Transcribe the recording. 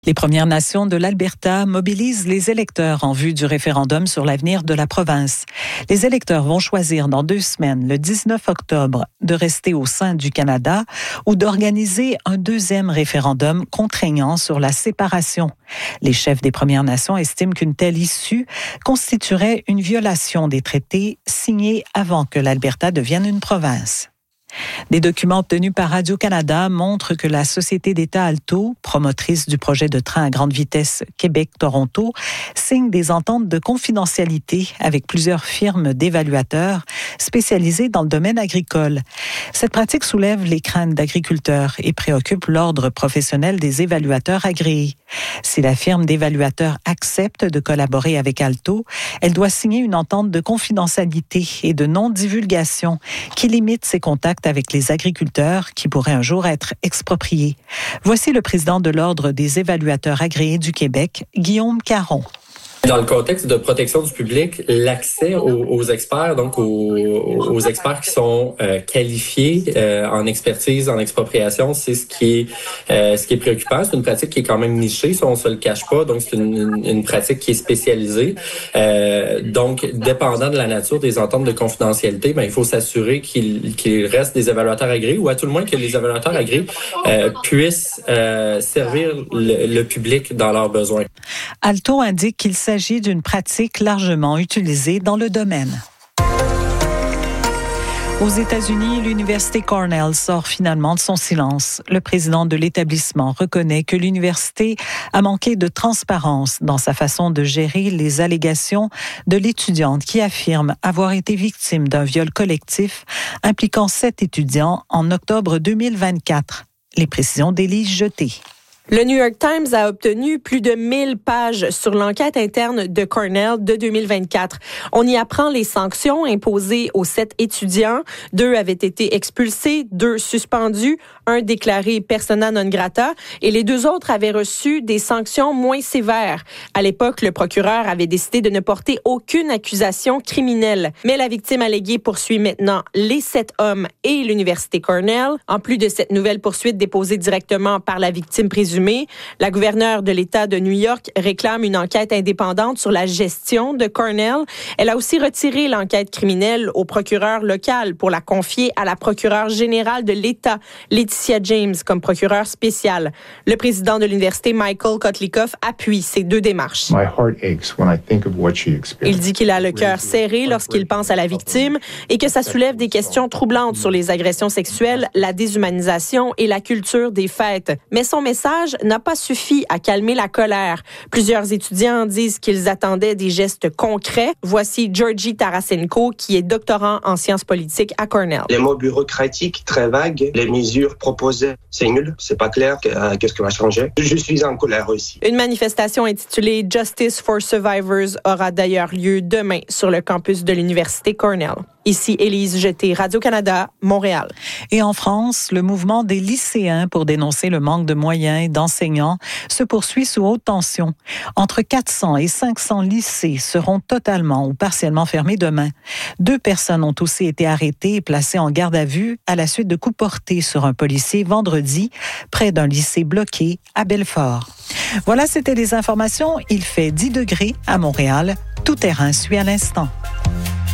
Les Premières Nations de l'Alberta mobilisent les électeurs en vue du référendum sur l'avenir de la province. Les électeurs vont choisir dans 2 semaines, le 19 octobre, de rester au sein du Canada ou d'organiser un deuxième référendum contraignant sur la séparation. Les chefs des Premières Nations estiment qu'une telle issue constituerait une violation des traités signés avant que l'Alberta devienne une province. Des documents obtenus par Radio-Canada montrent que la société d'État Alto, promotrice du projet de train à grande vitesse Québec-Toronto, signe des ententes de confidentialité avec plusieurs firmes d'évaluateurs spécialisées dans le domaine agricole. Cette pratique soulève les craintes d'agriculteurs et préoccupe l'ordre professionnel des évaluateurs agréés. Si la firme d'évaluateurs accepte de collaborer avec Alto, elle doit signer une entente de confidentialité et de non-divulgation qui limite ses contacts avec les agriculteurs qui pourraient un jour être expropriés. Voici le président de l'Ordre des évaluateurs agréés du Québec, Guillaume Caron. Dans le contexte de protection du public, l'accès aux experts, donc aux experts qui sont qualifiés en expertise, en expropriation, c'est ce qui est préoccupant. C'est une pratique qui est quand même nichée, ça on se le cache pas. Donc c'est une pratique qui est spécialisée. Donc dépendant de la nature des ententes de confidentialité, il faut s'assurer qu'il reste des évaluateurs agréés ou à tout le moins que les évaluateurs agréés puissent servir le public dans leurs besoins. Alto indique qu'il s'agit d'une pratique largement utilisée dans le domaine. Aux États-Unis, l'Université Cornell sort finalement de son silence. Le président de l'établissement reconnaît que l'université a manqué de transparence dans sa façon de gérer les allégations de l'étudiante qui affirme avoir été victime d'un viol collectif impliquant 7 étudiants en octobre 2024. Les précisions d'Élise Jeté. Le New York Times a obtenu plus de 1000 pages sur l'enquête interne de Cornell de 2024. On y apprend les sanctions imposées aux 7 étudiants. 2 avaient été expulsés, 2 suspendus, 1 déclaré persona non grata et les 2 autres avaient reçu des sanctions moins sévères. À l'époque, le procureur avait décidé de ne porter aucune accusation criminelle. Mais la victime alléguée poursuit maintenant les 7 hommes et l'Université Cornell. En plus de cette nouvelle poursuite déposée directement par la victime présumée, la gouverneure de l'État de New York réclame une enquête indépendante sur la gestion de Cornell. Elle a aussi retiré l'enquête criminelle au procureur local pour la confier à la procureure générale de l'État, Laetitia James, comme procureure spéciale. Le président de l'université, Michael Kotlikoff, appuie ces 2 démarches. Il dit qu'il a le cœur serré lorsqu'il pense à la victime et que ça soulève des questions troublantes sur les agressions sexuelles, la déshumanisation et la culture des fêtes. Mais son message n'a pas suffi à calmer la colère. Plusieurs étudiants disent qu'ils attendaient des gestes concrets. Voici Georgie Tarasenko, qui est doctorant en sciences politiques à Cornell. Les mots bureaucratiques très vagues, les mesures proposées, c'est nul, c'est pas clair, qu'est-ce qui va changer. Je suis en colère aussi. Une manifestation intitulée Justice for Survivors aura d'ailleurs lieu demain sur le campus de l'Université Cornell. Ici Élise Jeté, Radio-Canada, Montréal. Et en France, le mouvement des lycéens pour dénoncer le manque de moyens et d'enseignants se poursuit sous haute tension. Entre 400 et 500 lycées seront totalement ou partiellement fermés demain. 2 personnes ont aussi été arrêtées et placées en garde à vue à la suite de coups portés sur un policier vendredi près d'un lycée bloqué à Belfort. Voilà, c'était les informations. Il fait 10 degrés à Montréal. Tout terrain suit à l'instant.